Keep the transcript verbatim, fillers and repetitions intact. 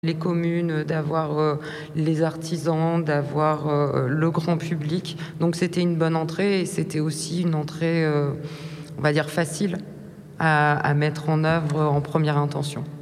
les communes, d'avoir euh, les artisans, d'avoir euh, le grand public. Donc c'était une bonne entrée et c'était aussi une entrée, euh, on va dire, facile à, à mettre en œuvre en première intention.